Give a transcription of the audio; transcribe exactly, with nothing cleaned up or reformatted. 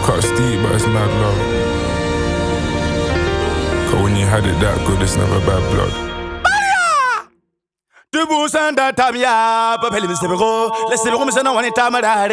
Cut steep, but it's mad love. Cause when you had it that good, it's never bad blood. Tu bouges en datamia, papel, mais c'est gros. Laissez-le, mais c'est non, on est à